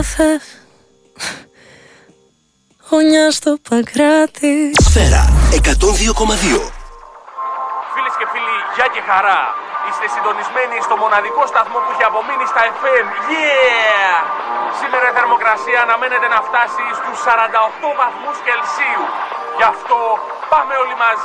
Γωνιά στο Παγκράτη. Σφαίρα 102,2. Φίλες και φίλοι, γεια και χαρά. Είστε συντονισμένοι στο μοναδικό σταθμό που έχει απομείνει στα FM. Yeah! Σήμερα η θερμοκρασία αναμένεται να φτάσει στους 48 βαθμούς Κελσίου. Γι' αυτό πάμε όλοι μαζί